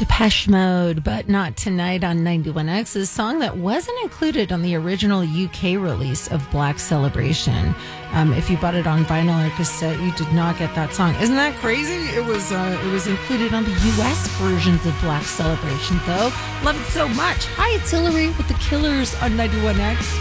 Depeche Mode, but Not Tonight on 91X, is a song that wasn't included on the original UK release of Black Celebration. If you bought it on vinyl or cassette, you did not get that song. Isn't that crazy? It was included on the US versions of Black Celebration, though. Love it so much. Hi, it's Hillary with the Killers on 91X.